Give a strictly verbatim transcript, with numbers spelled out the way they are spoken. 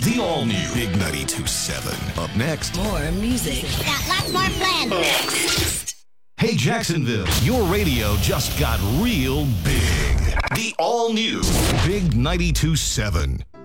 The all-new Big ninety-two point seven. Up next. More music. Got lots more planned. Next. Hey, Jacksonville, your radio just got real big. The all-new Big ninety-two point seven.